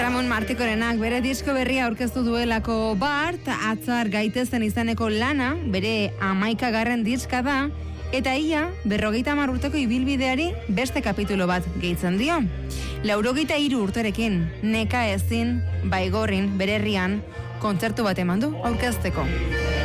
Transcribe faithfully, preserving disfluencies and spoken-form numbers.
Ramon Martikorenak bere disko berria aurkeztu duelako Bart, atzar gaitezen izaneko lana, bere hamaikagarren diska da, eta ia berrogeita hamar urteko ibilbideari beste kapitulo bat gehitzen dio. Laurogeita hiru urterekin, neka ezin, baigorrin, bere herrian, kontzertu bat eman du aurkezteko.